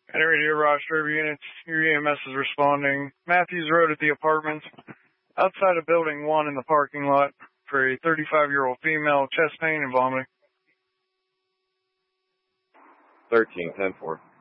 Henry to Rochester units. Your EMS is responding. Matthews Road at the apartments. Outside of building 1 in the parking lot for a 35-year-old female, chest pain and vomiting. 13, 10-4.